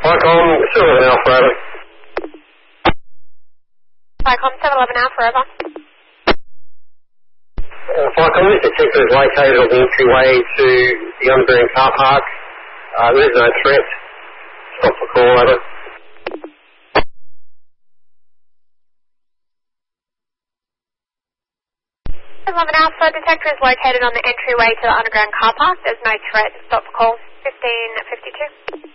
Vicom 711 Alpha over. Vicom 711 Alpha over. Vicom, this detector is located on the entryway to the underground car park. There is no threat. Stop the call over. 711 Alpha, detector is located on the entryway to the underground car park. There's no threat. Stop the call. 1552.